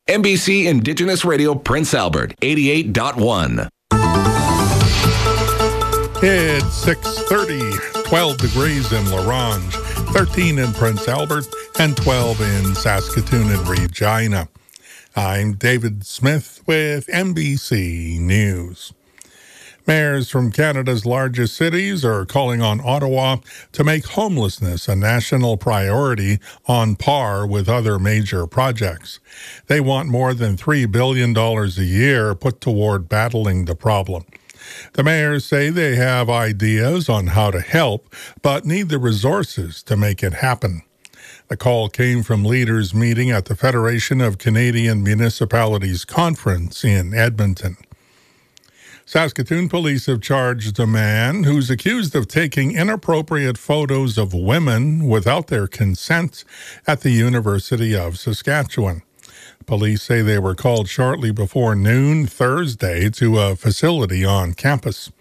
NBC Indigenous Radio Prince Albert, 88.1. It's 6:30, 12 degrees in La Ronge, 13 in Prince Albert, and 12 in Saskatoon and Regina. I'm David Smith with NBC News. Mayors from Canada's largest cities are calling on Ottawa to make homelessness a national priority on par with other major projects. They want more than $3 billion a year put toward battling the problem. The mayors say they have ideas on how to help, but need the resources to make it happen. The call came from leaders meeting at the Federation of Canadian Municipalities Conference in Edmonton. Saskatoon police have charged a man who's accused of taking inappropriate photos of women without their consent at the University of Saskatchewan. Police say they were called shortly before noon Thursday to a facility on campus.